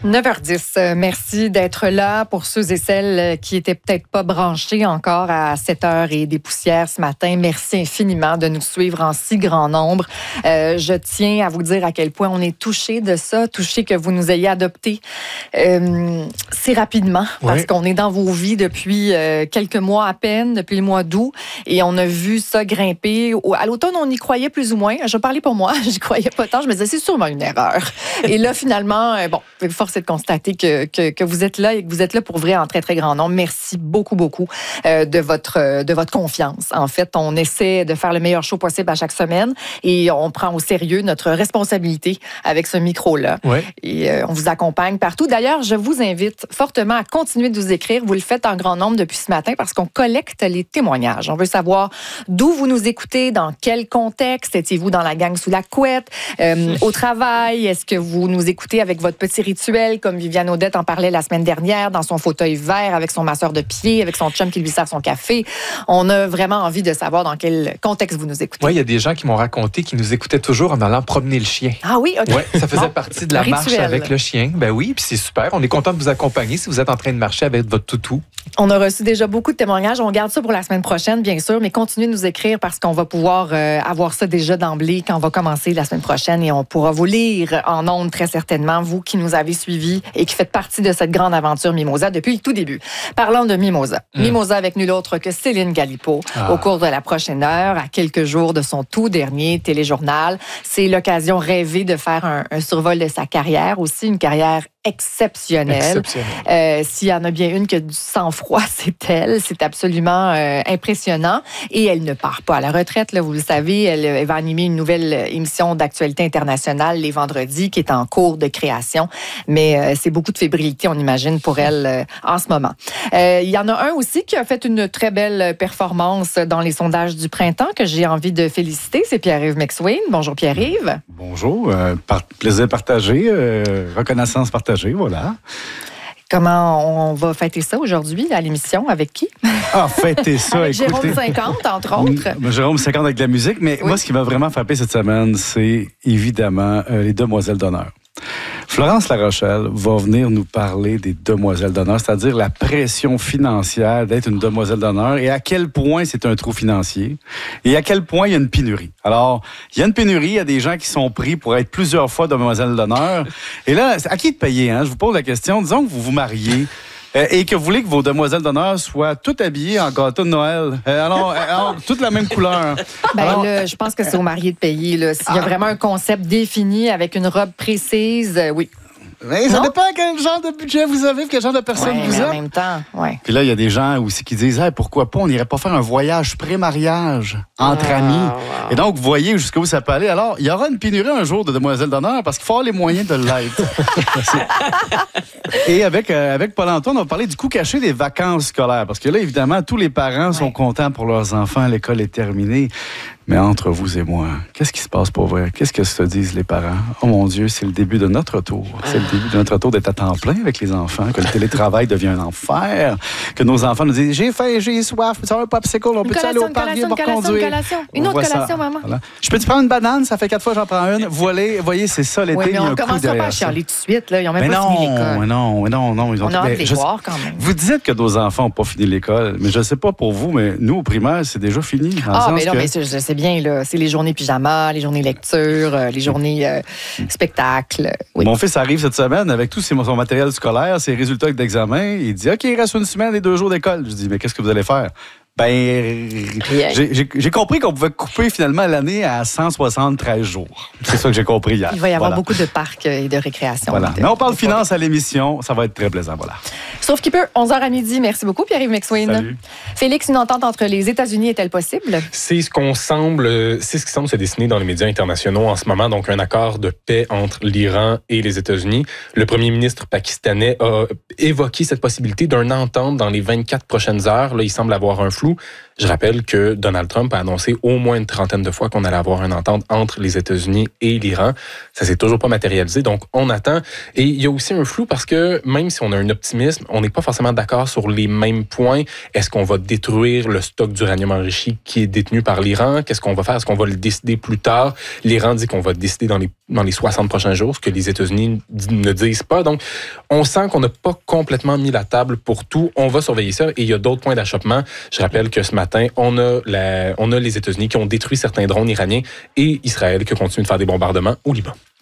9h10, merci d'être là pour ceux et celles qui étaient peut-être pas branchés encore à 7h et des poussières ce matin. Merci infiniment de nous suivre en si grand nombre. Je tiens à vous dire à quel point on est touchés de ça, touchés que vous nous ayez adoptés si rapidement, parce qu'on est dans vos vies depuis quelques mois à peine, depuis le mois d'août, et on a vu ça grimper. À l'automne, on y croyait plus ou moins. Je parlais pour moi, je croyais pas tant. Je me disais, c'est sûrement une erreur. Et là, finalement, force est de constater que vous êtes là et que vous êtes là pour vrai en très, très grand nombre. Merci beaucoup, beaucoup de votre confiance. En fait, on essaie de faire le meilleur show possible à chaque semaine et on prend au sérieux notre responsabilité avec ce micro-là. Ouais. Et on vous accompagne partout. D'ailleurs, je vous invite fortement à continuer de nous écrire. Vous le faites en grand nombre depuis ce matin parce qu'on collecte les témoignages. On veut savoir d'où vous nous écoutez, dans quel contexte. Étiez-vous dans la gang sous la couette, au travail? Est-ce que vous nous écoutez avec votre petit rituel, comme Viviane Audette en parlait la semaine dernière, dans son fauteuil vert, avec son masseur de pied, avec son chum qui lui sert son café? On a vraiment envie de savoir dans quel contexte vous nous écoutez. Oui, il y a des gens qui m'ont raconté qu'ils nous écoutaient toujours en allant promener le chien. Ah oui, OK. Ouais, ça faisait partie de la marche avec le chien. Ben oui, puis c'est super. On est content de vous accompagner si vous êtes en train de marcher avec votre toutou. On a reçu déjà beaucoup de témoignages. On garde ça pour la semaine prochaine, bien sûr, mais continuez de nous écrire parce qu'on va pouvoir avoir ça déjà d'emblée quand on va commencer la semaine prochaine et on pourra vous lire en ondes très certainement, vous qui nous avez suivis et qui faites partie de cette grande aventure Mimosa depuis le tout début. Parlons de Mimosa. Mimosa avec nul autre que Céline Galipo au cours de la prochaine heure, à quelques jours de son tout dernier téléjournal. C'est l'occasion rêvée de faire un survol de sa carrière, aussi une carrière exceptionnelle. S'il y en a bien une qui a du sang-froid, c'est elle. C'est absolument impressionnant. Et elle ne part pas à la retraite, là, vous le savez. Elle va animer une nouvelle émission d'actualité internationale les vendredis qui est en cours de création. Mais c'est beaucoup de fébrilité, on imagine, pour elle en ce moment. Il y en a un aussi qui a fait une très belle performance dans les sondages du printemps que j'ai envie de féliciter. C'est Pierre-Yves McSween. Bonjour Pierre-Yves. Bonjour. Plaisir partagé. Reconnaissance partagée. Voilà. Comment on va fêter ça aujourd'hui à l'émission? Avec qui? Ah, fêter ça, avec écoutez, Jérôme 50, entre autres. Jérôme 50 avec de la musique. Mais moi, ce qui m'a vraiment frappé cette semaine, c'est évidemment les demoiselles d'honneur. Florence Larochelle va venir nous parler des demoiselles d'honneur, c'est-à-dire la pression financière d'être une demoiselle d'honneur et à quel point c'est un trou financier et à quel point il y a une pénurie. Alors, il y a une pénurie, il y a des gens qui sont pris pour être plusieurs fois demoiselles d'honneur. Et là, à qui de payer? Hein? Je vous pose la question. Disons que vous vous mariez et que vous voulez que vos demoiselles d'honneur soient toutes habillées en gâteau de Noël. Alors toutes la même couleur. Là, je pense que c'est aux mariés de payer. Là. S'il y a vraiment un concept défini avec une robe précise, oui. Mais ça dépend quel genre de budget vous avez, quel genre de personne vous êtes. En même temps, oui. Puis là, il y a des gens aussi qui disent hey, pourquoi pas, on n'irait pas faire un voyage pré-mariage entre amis. Wow. Et donc, vous voyez jusqu'où ça peut aller. Alors, il y aura une pénurie un jour de demoiselles d'honneur parce qu'il faut avoir les moyens de l'être. Et avec Paul-Antoine, on va parler du coût caché des vacances scolaires. Parce que là, évidemment, tous les parents sont contents pour leurs enfants. L'école est terminée. Mais entre vous et moi, qu'est-ce qui se passe pour vrai? Qu'est-ce que se disent les parents? Oh mon Dieu, c'est le début de notre tour. C'est le début de notre tour d'être à temps plein avec les enfants, que le télétravail devient un enfer, que nos enfants nous disent « J'ai faim, j'ai soif, ça va un popsicle, on peut-tu aller au parc pour conduire? » Une autre collation, maman. Voilà. Je peux-tu prendre une banane? Ça fait 4 fois que j'en prends une. Voyez, c'est ça l'été. Oui, mais on commence pas à chialer tout de suite. Là. Ils n'ont même pas fini l'école. Non. Ils ont on a hâte de les voir quand même. Vous dites que nos enfants n'ont pas fini l'école, mais je ne sais pas pour vous, mais nous, au primaire, c'est déjà fini. Mais je sais bien, là. C'est les journées pyjama, les journées lecture, les journées spectacle. Oui. Mon fils arrive cette semaine avec tout son matériel scolaire, ses résultats d'examen. Il dit « OK, il reste une semaine et 2 jours d'école. » Je dis « Mais qu'est-ce que vous allez faire? » J'ai compris qu'on pouvait couper finalement l'année à 173 jours. C'est ça que j'ai compris hier. Il va y avoir beaucoup de parcs et de récréation. Voilà. Mais on parle finance à l'émission. Ça va être très plaisant. Voilà. Sauf qu'il peut, 11h à midi. Merci beaucoup, Pierre-Yves McSween. Salut. Félix, une entente entre les États-Unis est-elle possible? C'est ce qui semble se dessiner dans les médias internationaux en ce moment. Donc, un accord de paix entre l'Iran et les États-Unis. Le premier ministre pakistanais a évoqué cette possibilité d'une entente dans les 24 prochaines heures. Là, il semble avoir un flou. flou. Je rappelle que Donald Trump a annoncé au moins une 30aine de fois qu'on allait avoir une entente entre les États-Unis et l'Iran. Ça s'est toujours pas matérialisé, donc on attend. Et il y a aussi un flou parce que même si on a un optimisme, on n'est pas forcément d'accord sur les mêmes points. Est-ce qu'on va détruire le stock d'uranium enrichi qui est détenu par l'Iran? Qu'est-ce qu'on va faire? Est-ce qu'on va le décider plus tard? L'Iran dit qu'on va le décider dans les 60 prochains jours, ce que les États-Unis ne disent pas. Donc, on sent qu'on n'a pas complètement mis la table pour tout. On va surveiller ça et il y a d'autres points d'achoppement. Je rappelle que ce matin, on a les États-Unis qui ont détruit certains drones iraniens et Israël qui continue de faire des bombardements au Liban.